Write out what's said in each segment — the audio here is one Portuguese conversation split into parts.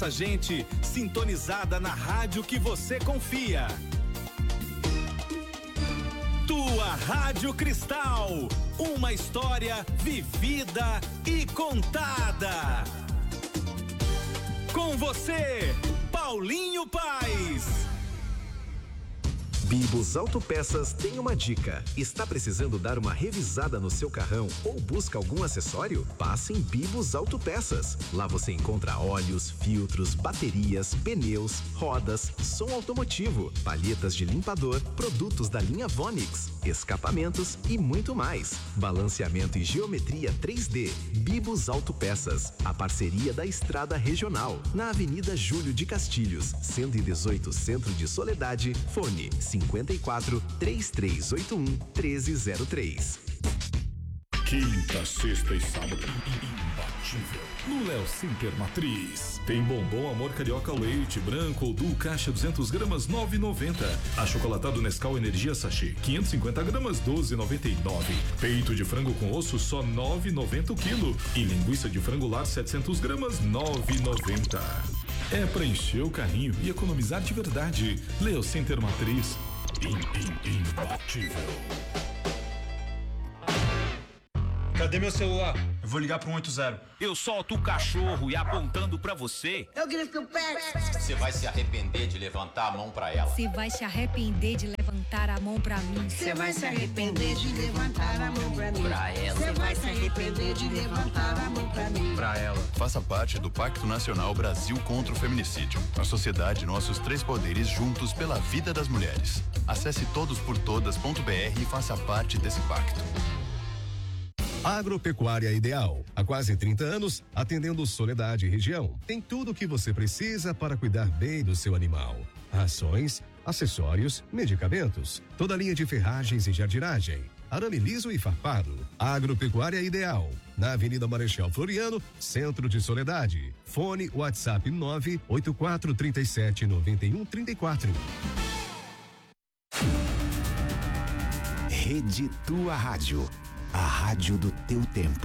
Gente sintonizada na rádio que você confia. Tua Rádio Cristal, uma história vivida e contada. Com você, Paulinho Paes. Bibos Autopeças tem uma dica. Está precisando dar uma revisada no seu carrão ou busca algum acessório? Passe em Bibos Autopeças. Lá você encontra óleos, filtros, baterias, pneus, rodas, som automotivo, palhetas de limpador, produtos da linha Vonix, escapamentos e muito mais. Balanceamento e geometria 3D. Bibos Autopeças. A parceria da Estrada Regional. Na Avenida Júlio de Castilhos, 118, Centro de Soledade. Fone 54 3381 1303. Quinta, sexta e sábado, imbatível. No Léo Center Matriz. Tem bombom Amor Carioca Leite Branco ou Duo Caixa 200 gramas 9,90. Achocolatado Nescau Energia Sachê 550 gramas 12,99. Peito de frango com osso só 9,90 o quilo. E linguiça de frango lar 700 gramas 9,90. É pra encher o carrinho e economizar de verdade. Léo Center Matriz. Imbatível. Cadê meu celular? Eu vou ligar pro 180. Eu solto o cachorro e apontando pra você. Eu grito o pé. Você vai se arrepender de levantar a mão pra ela. Você vai se arrepender de levantar a mão pra mim. Você vai se arrepender de levantar a mão pra mim. Pra ela. Você vai se arrepender de levantar a mão pra mim. Pra ela. Faça parte do Pacto Nacional Brasil contra o Feminicídio. A sociedade, nossos três poderes juntos pela vida das mulheres. Acesse todosportodas.br e faça parte desse pacto. Agropecuária Ideal. Há quase 30 anos, atendendo Soledade e região. Tem tudo o que você precisa para cuidar bem do seu animal. Rações, acessórios, medicamentos, toda a linha de ferragens e jardinagem, arame liso e farpado. Agropecuária Ideal, na Avenida Marechal Floriano, Centro de Soledade. Fone WhatsApp 984379134. Rede Tua Rádio. A rádio do teu tempo.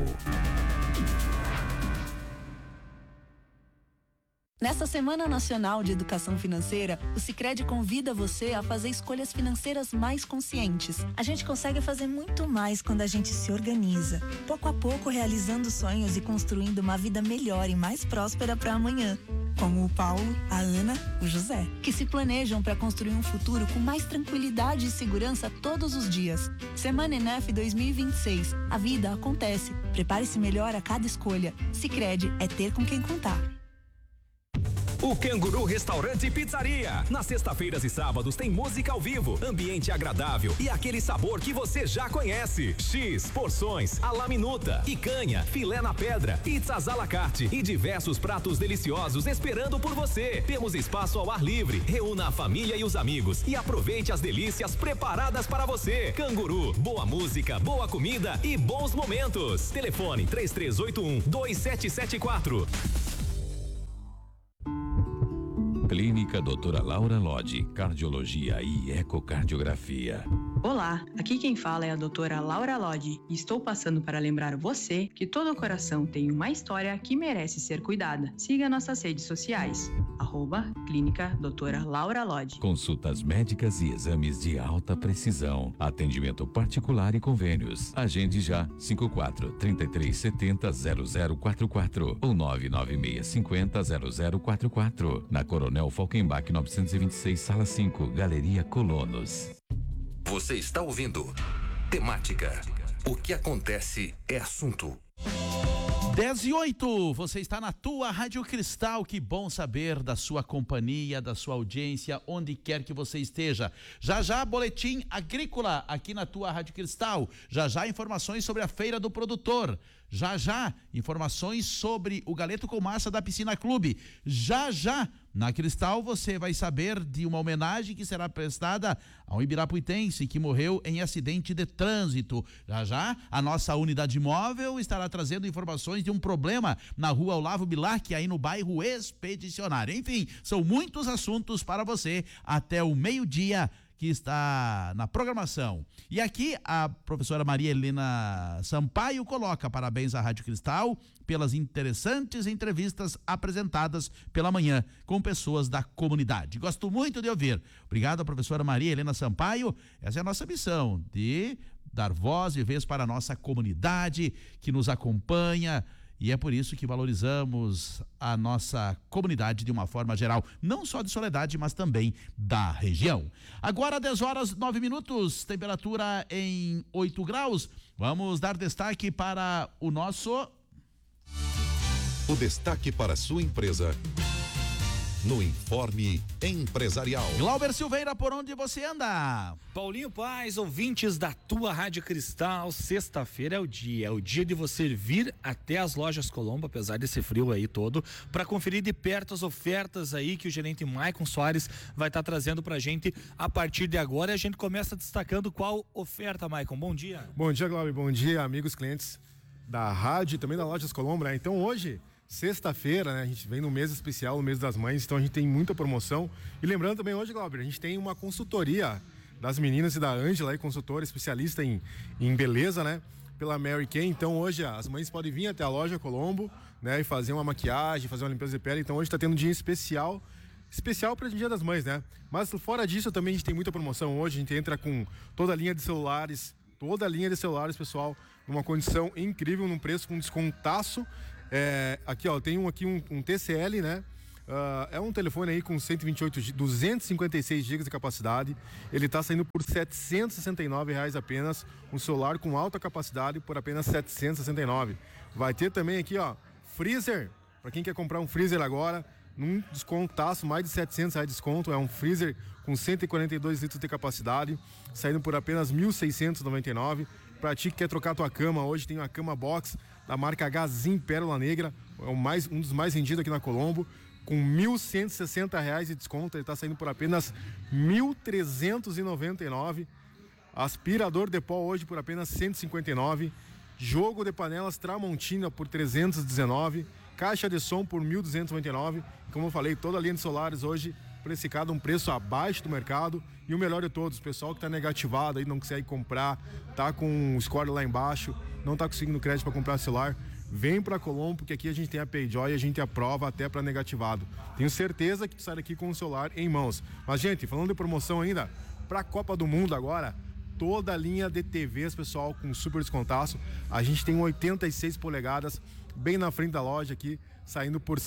Nessa Semana Nacional de Educação Financeira, o Sicredi convida você a fazer escolhas financeiras mais conscientes. A gente consegue fazer muito mais quando a gente se organiza, pouco a pouco realizando sonhos e construindo uma vida melhor e mais próspera para amanhã. Como o Paulo, a Ana, o José, que se planejam para construir um futuro com mais tranquilidade e segurança todos os dias. Semana ENEF 2026. A vida acontece. Prepare-se melhor a cada escolha. Sicredi é ter com quem contar. O Canguru Restaurante e Pizzaria. Nas sextas-feiras e sábados tem música ao vivo, ambiente agradável e aquele sabor que você já conhece. X, porções, à la minuta, picanha, filé na pedra, pizzas à la carte e diversos pratos deliciosos esperando por você. Temos espaço ao ar livre. Reúna a família e os amigos e aproveite as delícias preparadas para você. Canguru, boa música, boa comida e bons momentos. Telefone 3381-2774. Clínica Doutora Laura Lodi, Cardiologia e Ecocardiografia. Olá, aqui quem fala é a doutora Laura Lodi e estou passando para lembrar você que todo coração tem uma história que merece ser cuidada. Siga nossas redes sociais, @Clínica Doutora Laura Lodi. Consultas médicas e exames de alta precisão. Atendimento particular e convênios. Agende já 54-3370-0044 ou 99650-0044. Na Coronel Falkenbach 926, Sala 5, Galeria Colonos. Você está ouvindo Temática. O que acontece é assunto. 10:08, você está na tua Rádio Cristal, que bom saber da sua companhia, da sua audiência, onde quer que você esteja. Já já, boletim agrícola aqui na tua Rádio Cristal. Já já, informações sobre a Feira do Produtor. Já já, informações sobre o Galeto com Massa da Piscina Clube. Já já, na Cristal você vai saber de uma homenagem que será prestada ao ibirapuitense que morreu em acidente de trânsito. Já já, a nossa unidade móvel estará trazendo informações de um problema na rua Olavo Bilac, aí no bairro Expedicionário. Enfim, são muitos assuntos para você até o meio-dia. que está na programação. E aqui a professora Maria Helena Sampaio coloca parabéns à Rádio Cristal pelas interessantes entrevistas apresentadas pela manhã com pessoas da comunidade. Gosto muito de ouvir. Obrigado, professora Maria Helena Sampaio. Essa é a nossa missão, de dar voz e vez para a nossa comunidade que nos acompanha, e é por isso que valorizamos a nossa comunidade de uma forma geral, não só de Soledade, mas também da região. Agora 10h09, temperatura em 8 graus. Vamos dar destaque para o nosso... O destaque para a sua empresa no Informe Empresarial. Glauber Silveira, por onde você anda? Paulinho Paz, ouvintes da tua Rádio Cristal, sexta-feira é o dia de você vir até as lojas Colombo, apesar desse frio aí todo, para conferir de perto as ofertas aí que o gerente Maicon Soares vai estar trazendo pra gente a partir de agora. E a gente começa destacando qual oferta, Maicon. Bom dia. Bom dia, Glauber. Bom dia, amigos clientes da rádio e também da Lojas Colombo, né? Então hoje, sexta-feira, né? A gente vem no mês especial, no mês das mães, então a gente tem muita promoção. E lembrando também hoje, Glauber, a gente tem uma consultoria das meninas e da Ângela, aí, consultora especialista em beleza, né? Pela Mary Kay. Então hoje as mães podem vir até a Loja Colombo, né? E fazer uma maquiagem, fazer uma limpeza de pele. Então hoje tá tendo um dia especial para o Dia das Mães, né? Mas fora disso também a gente tem muita promoção hoje. A gente entra com toda a linha de celulares, pessoal, numa condição incrível, num preço com descontaço. Aqui, ó, tem um TCL, né? É um telefone aí com 256 GB de capacidade. Ele tá saindo por R$769 apenas. Um celular com alta capacidade por apenas R$769. Vai ter também aqui, ó, freezer. Para quem quer comprar um freezer agora, num descontaço, mais de R$700 de desconto. É um freezer com 142 litros de capacidade, saindo por apenas R$1.699. Para ti que quer trocar tua cama, hoje tem uma cama box da marca Gazin Pérola Negra, é um dos mais vendidos aqui na Colombo, com R$1.160 de desconto. Ele está saindo por apenas R$1.399. Aspirador de pó hoje por apenas R$159. Jogo de panelas Tramontina por R$319. Caixa de som por R$1.299. Como eu falei, toda a linha de celulares hoje precificada um preço abaixo do mercado. E o melhor de todos, o pessoal que está negativado aí, não consegue comprar, tá com o score lá embaixo, não está conseguindo crédito para comprar celular, vem para Colombo, porque aqui a gente tem a PayJoy e a gente aprova até para negativado. Tenho certeza que tu sai daqui com o celular em mãos. Mas, gente, falando de promoção ainda, para a Copa do Mundo agora, toda a linha de TVs, pessoal, com super descontaço. A gente tem 86 polegadas, bem na frente da loja aqui, saindo por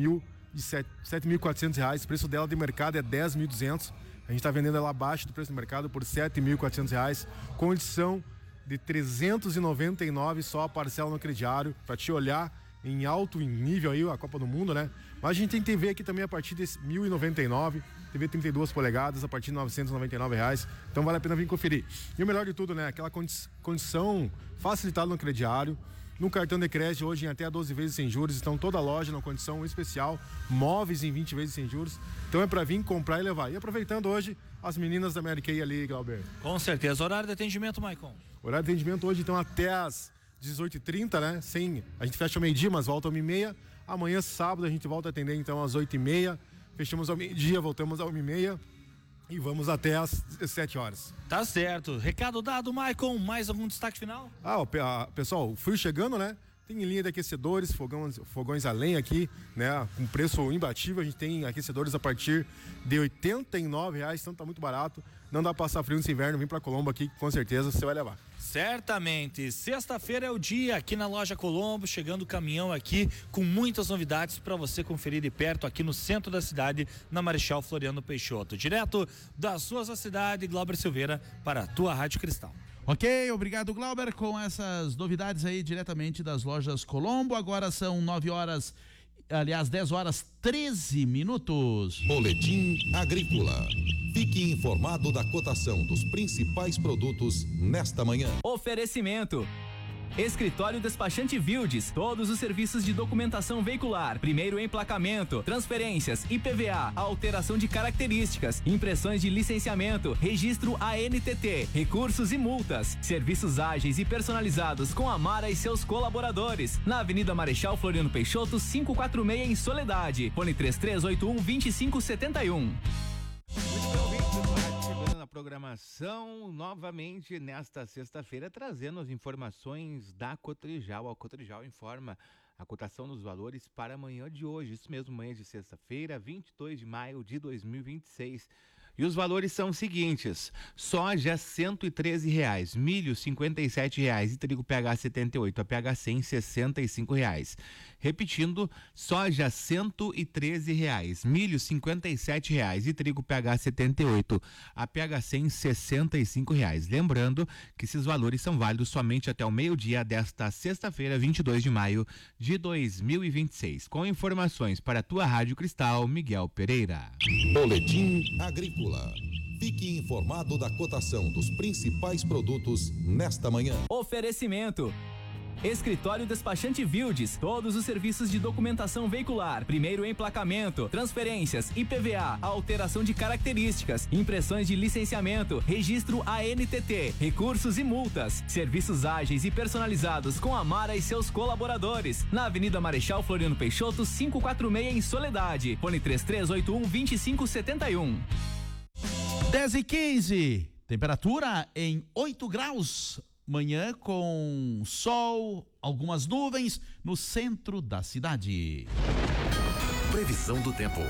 R$7.400. O preço dela de mercado é R$10.200. A gente está vendendo ela abaixo do preço do mercado por R$7.400. Condição de R$399 só a parcela no crediário, para te olhar em alto nível aí a Copa do Mundo, né? Mas a gente tem TV aqui também a partir de R$1.099, TV 32 polegadas a partir de R$999. Então vale a pena vir conferir. E o melhor de tudo, né? Aquela condição facilitada no crediário. No cartão de crédito hoje em até 12 vezes sem juros. Estão toda a loja na condição especial, móveis em 20 vezes sem juros. Então é para vir comprar e levar. E aproveitando hoje as meninas da Mary Kay ali, Glauber. Com certeza. Horário de atendimento, Maicon? Horário de atendimento hoje então até as 18h30, né? A gente fecha ao meio-dia, mas volta ao 1h30. Amanhã, sábado, a gente volta a atender então às 8h30. Fechamos ao meio-dia, voltamos ao 1h30. E vamos até às 17 horas. Tá certo. Recado dado, Maicon. Mais algum destaque final? Pessoal, o frio chegando, né? Tem linha de aquecedores, fogões a lenha aqui, né? Com preço imbatível. A gente tem aquecedores a partir de R$89, então tá muito barato. Não dá pra passar frio nesse inverno. Vem pra Colombo aqui, com certeza você vai levar. Certamente. Sexta-feira é o dia aqui na Loja Colombo, chegando o caminhão aqui com muitas novidades para você conferir de perto aqui no centro da cidade, na Marechal Floriano Peixoto. Direto das ruas da cidade, Glauber Silveira para a tua Rádio Cristal. Ok, obrigado, Glauber, com essas novidades aí diretamente das Lojas Colombo. Agora são 10h13. Boletim Agrícola. Fique informado da cotação dos principais produtos nesta manhã. Oferecimento: Escritório Despachante Vildes, todos os serviços de documentação veicular, primeiro emplacamento, transferências, IPVA, alteração de características, impressões de licenciamento, registro ANTT, recursos e multas, serviços ágeis e personalizados com a Mara e seus colaboradores, na Avenida Marechal Floriano Peixoto, 546 em Soledade, fone 3381-2571. Na programação informação novamente nesta sexta-feira, trazendo as informações da Cotrijal. A Cotrijal informa a cotação dos valores para amanhã de hoje, isso mesmo, manhã de sexta-feira, 22 de maio de 2026. E os valores são os seguintes: soja R$113, milho R$57 e trigo PH 78, a PH 100 R$65. Repetindo, soja R$113, milho R$57 e trigo PH 78, a PH 100 R$65. Lembrando que esses valores são válidos somente até o meio-dia desta sexta-feira, 22 de maio de 2026. Com informações para a tua Rádio Cristal, Miguel Pereira. Boletim Agrícola. Fique informado da cotação dos principais produtos nesta manhã. Oferecimento: Escritório Despachante Vildes, todos os serviços de documentação veicular, primeiro emplacamento, transferências, IPVA, alteração de características, impressões de licenciamento, registro ANTT, recursos e multas, serviços ágeis e personalizados com a Mara e seus colaboradores, na Avenida Marechal Floriano Peixoto, 546 em Soledade, fone 3381-2571. 10h15, temperatura em 8 graus. Manhã com sol, algumas nuvens no centro da cidade. Previsão do tempo.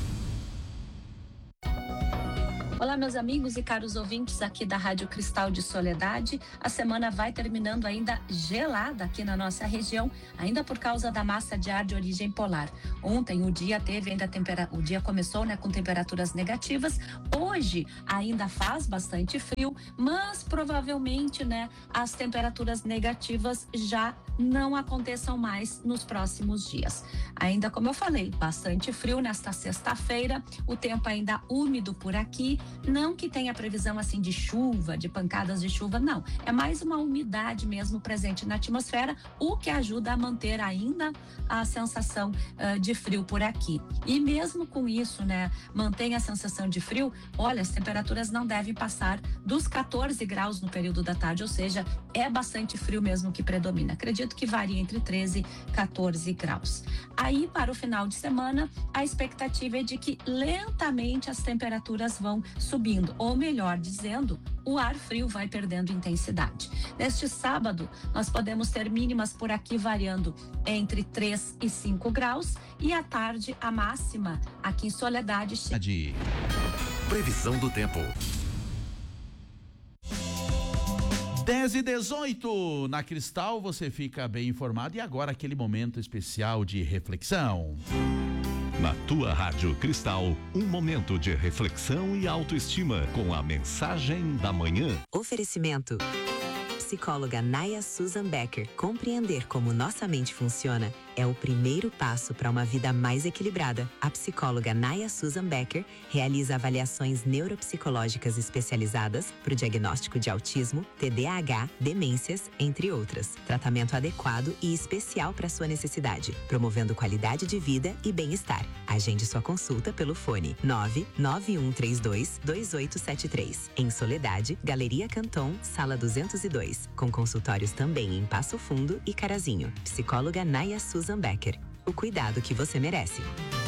Olá, meus amigos e caros ouvintes aqui da Rádio Cristal de Soledade. A semana vai terminando ainda gelada aqui na nossa região, ainda por causa da massa de ar de origem polar. Ontem o dia teve ainda o dia começou, né, com temperaturas negativas. Hoje ainda faz bastante frio, mas provavelmente, né, as temperaturas negativas já não aconteçam mais nos próximos dias. Ainda, como eu falei, bastante frio nesta sexta-feira, o tempo ainda úmido por aqui. Não que tenha previsão assim de chuva, de pancadas de chuva, não. É mais uma umidade mesmo presente na atmosfera, o que ajuda a manter ainda a sensação de frio por aqui. E mesmo com isso, né, mantém a sensação de frio, olha, as temperaturas não devem passar dos 14 graus no período da tarde, ou seja, é bastante frio mesmo que predomina. Acredito que varia entre 13 e 14 graus. Aí, para o final de semana, a expectativa é de que lentamente as temperaturas vão subindo, ou melhor dizendo, o ar frio vai perdendo intensidade. Neste sábado, nós podemos ter mínimas por aqui variando entre 3 e 5 graus e à tarde a máxima aqui em Soledade. Previsão do tempo. 10h18, na Cristal você fica bem informado e agora aquele momento especial de reflexão. Na tua Rádio Cristal, um momento de reflexão e autoestima com a mensagem da manhã. Oferecimento: psicóloga Naya Susan Becker. Compreender como nossa mente funciona é o primeiro passo para uma vida mais equilibrada. A psicóloga Naya Susan Becker realiza avaliações neuropsicológicas especializadas para o diagnóstico de autismo, TDAH, demências, entre outras. Tratamento adequado e especial para sua necessidade, promovendo qualidade de vida e bem-estar. Agende sua consulta pelo fone 991322873. Em Soledade, Galeria Canton, Sala 202. Com consultórios também em Passo Fundo e Carazinho. Psicóloga Naya Susan Becker. O cuidado que você merece.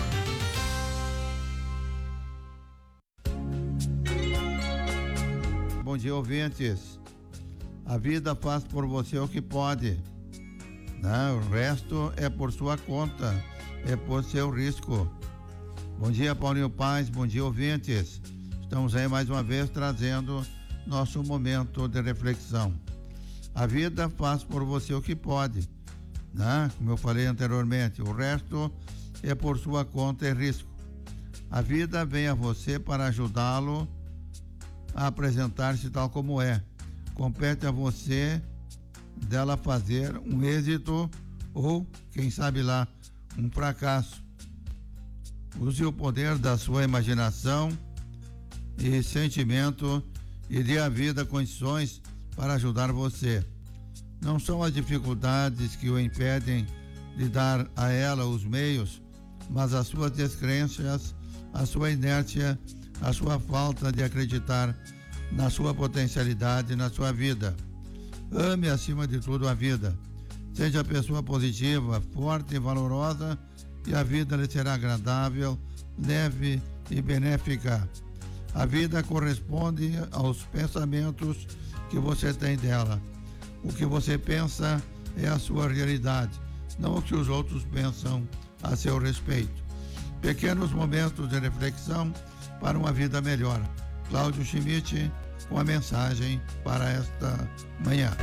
Bom dia, ouvintes. A vida faz por você o que pode, né? O resto é por sua conta, é por seu risco. Bom dia, Paulinho Paz. Bom dia, ouvintes. Estamos aí mais uma vez trazendo nosso momento de reflexão. A vida faz por você o que pode, né? Como eu falei anteriormente, o resto é por sua conta e risco. A vida vem a você para ajudá-lo a apresentar-se tal como é. Compete a você dela fazer um êxito ou, quem sabe lá, um fracasso. Use o poder da sua imaginação e sentimento e dê à vida condições para ajudar você. Não são as dificuldades que o impedem de dar a ela os meios, mas as suas descrenças, a sua inércia, a sua falta de acreditar na sua potencialidade, na sua vida. Ame acima de tudo a vida. Seja pessoa positiva, forte e valorosa, e a vida lhe será agradável, leve e benéfica. A vida corresponde aos pensamentos que você tem dela. O que você pensa é a sua realidade, não o que os outros pensam a seu respeito. Pequenos momentos de reflexão para uma vida melhor. Cláudio Schmidt com a mensagem para esta manhã.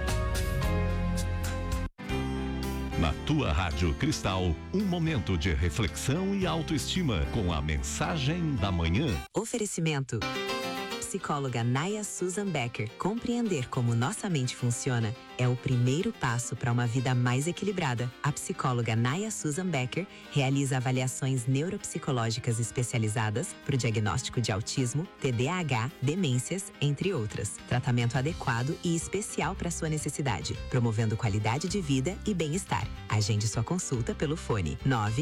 Na tua Rádio Cristal, um momento de reflexão e autoestima com a mensagem da manhã. Oferecimento. Psicóloga Naya Susan Becker. Compreender como nossa mente funciona é o primeiro passo para uma vida mais equilibrada. A psicóloga Naya Susan Becker realiza avaliações neuropsicológicas especializadas para o diagnóstico de autismo, TDAH, demências, entre outras. Tratamento adequado e especial para sua necessidade, promovendo qualidade de vida e bem-estar. Agende sua consulta pelo fone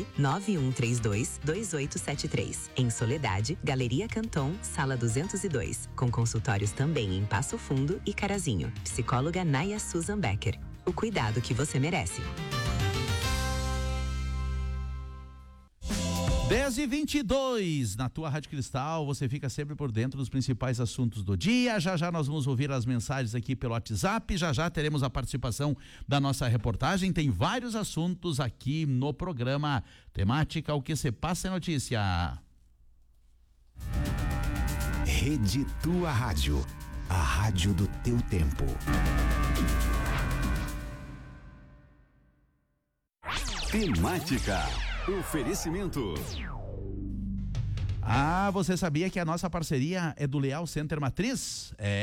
991322873. Em Soledade, Galeria Canton, Sala 202. Com consultórios também em Passo Fundo e Carazinho. Psicóloga Naya Susan Becker. O cuidado que você merece. 10h22, na tua Rádio Cristal, você fica sempre por dentro dos principais assuntos do dia. Já já nós vamos ouvir as mensagens aqui pelo WhatsApp, já já teremos a participação da nossa reportagem. Tem vários assuntos aqui no programa Temática, o que se passa é notícia. Rede Tua Rádio, a rádio do teu tempo. Temática. Oferecimento. Você sabia que a nossa parceria é do Leal Center Matriz?